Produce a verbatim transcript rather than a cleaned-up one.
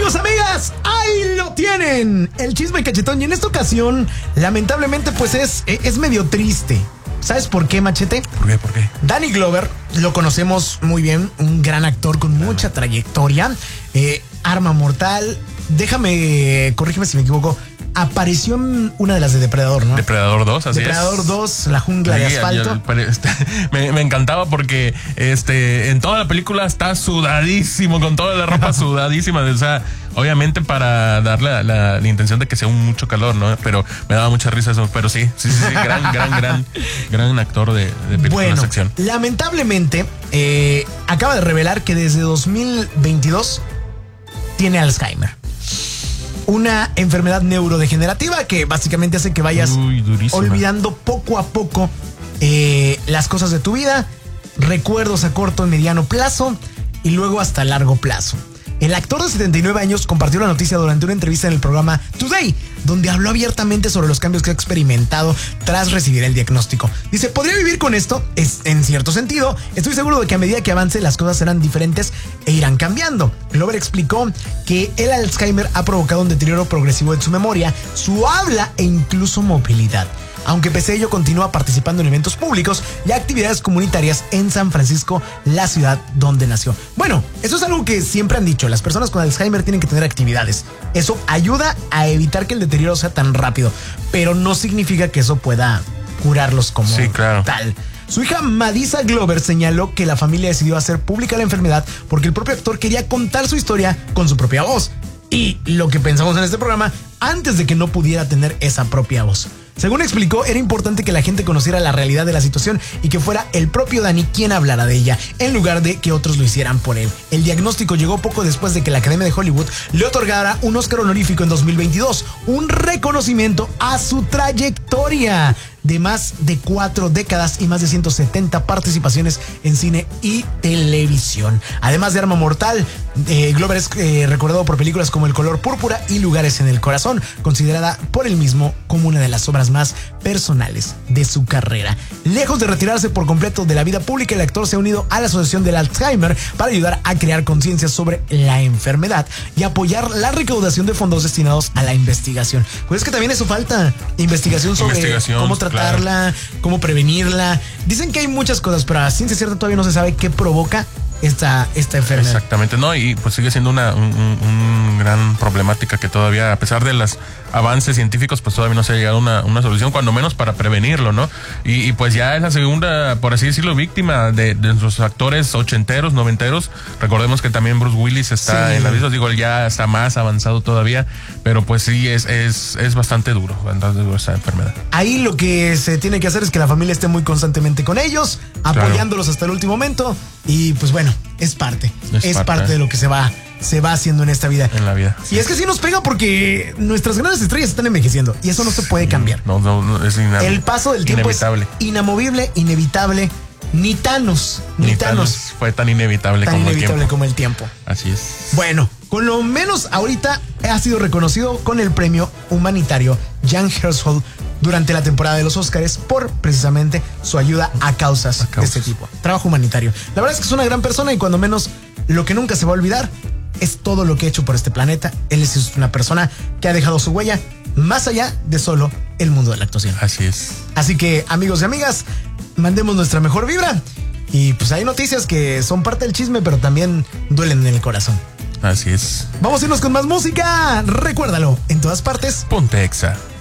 Amigos, amigas, ahí lo tienen, el chisme cachetón. Y en esta ocasión, lamentablemente, pues es, es medio triste. ¿Sabes por qué, Machete? ¿Por qué? ¿Por qué? Danny Glover, lo conocemos muy bien, un gran actor con mucha trayectoria. Eh, Arma Mortal, déjame, corrígeme si me equivoco, apareció en una de las de Depredador, ¿no? Depredador dos, así Depredador es. dos, La Jungla Sí, de Asfalto. yo- este, me, me encantaba porque este en toda la película está sudadísimo, con toda la ropa sudadísima. O sea, obviamente para darle la, la, la intención de que sea un mucho calor, ¿no? Pero me daba mucha risa eso. Pero sí, sí, sí, sí, gran, gran, gran, gran actor de, de películas Bueno, de acción. lamentablemente, eh, acaba de revelar que desde dos mil veintidós tiene Alzheimer. Una enfermedad neurodegenerativa que básicamente hace que vayas Uy, durísima. olvidando poco a poco eh, las cosas de tu vida, recuerdos a corto y mediano plazo y luego hasta largo plazo. El actor de setenta y nueve años compartió la noticia durante una entrevista en el programa Today, donde habló abiertamente sobre los cambios que ha experimentado tras recibir el diagnóstico. Dice, ¿podría vivir con esto? Es, en cierto sentido, estoy seguro de que a medida que avance las cosas serán diferentes e irán cambiando. Glover explicó que el Alzheimer ha provocado un deterioro progresivo en su memoria, su habla e incluso movilidad. Aunque pese a ello continúa participando en eventos públicos y actividades comunitarias en San Francisco, la ciudad donde nació. Bueno, eso es algo que siempre han dicho, las personas con Alzheimer tienen que tener actividades. Eso ayuda a evitar que el deterioro sea tan rápido, pero no significa que eso pueda curarlos como Sí, claro. tal. Su hija Madisa Glover señaló que la familia decidió hacer pública la enfermedad porque el propio actor quería contar su historia con su propia voz. Y lo que pensamos en este programa antes de que no pudiera tener esa propia voz. Según explicó, era importante que la gente conociera la realidad de la situación y que fuera el propio Danny quien hablara de ella, en lugar de que otros lo hicieran por él. El diagnóstico llegó poco después de que la Academia de Hollywood le otorgara un Oscar honorífico en dos mil veintidós, un reconocimiento a su trayectoria de más de cuatro décadas y más de ciento setenta participaciones en cine y televisión. Además de Arma Mortal, eh, Glover es eh, recordado por películas como El color púrpura y Lugares en el corazón, considerada por él mismo como una de las obras más personales de su carrera. Lejos de retirarse por completo de la vida pública, el actor se ha unido a la Asociación del Alzheimer para ayudar a crear conciencia sobre la enfermedad y apoyar la recaudación de fondos destinados a la investigación. Pues es que también eso falta, investigación sobre Investigación, cómo tratarla, claro. cómo prevenirla. Dicen que hay muchas cosas, pero a ciencia cierta todavía no se sabe qué provoca esta, esta enfermedad. Exactamente, no, y pues sigue siendo una un, un, un gran problemática que todavía, a pesar de los avances científicos, pues todavía no se ha llegado a una, una solución, cuando menos para prevenirlo, ¿no? Y, y pues ya es la segunda, por así decirlo, víctima de, de nuestros actores ochenteros, noventeros. Recordemos que también Bruce Willis está Sí. en la misma, digo, ya está más avanzado todavía, pero pues sí, es, es, es bastante duro, bastante duro esta enfermedad. Ahí lo que se tiene que hacer es que la familia esté muy constantemente con ellos, apoyándolos hasta el último momento. Y pues bueno, es parte. Es, Es parte, parte. de lo que se va, se va haciendo en esta vida. En la vida. Y es que sí nos pega porque nuestras grandes estrellas están envejeciendo y eso no se puede cambiar. No, no, no, es ina- El paso del tiempo inevitable. es inamovible, inevitable. Ni Thanos, ni, Ni Thanos, Thanos fue tan inevitable tan como el inevitable tiempo. como el tiempo. Así es. Bueno, con lo menos ahorita ha sido reconocido con el premio humanitario Jan Herschel durante la temporada de los Óscares por precisamente su ayuda a causas, A causas. de este tipo. Trabajo humanitario. La verdad es que es una gran persona y cuando menos lo que nunca se va a olvidar es todo lo que ha hecho por este planeta. Él es una persona que ha dejado su huella más allá de solo el mundo de la actuación. Así es. Así que, amigos y amigas, mandemos nuestra mejor vibra. Y pues hay noticias que son parte del chisme, pero también duelen en el corazón. Así es. Vamos a irnos con más música. Recuérdalo, en todas partes. Ponte Exa.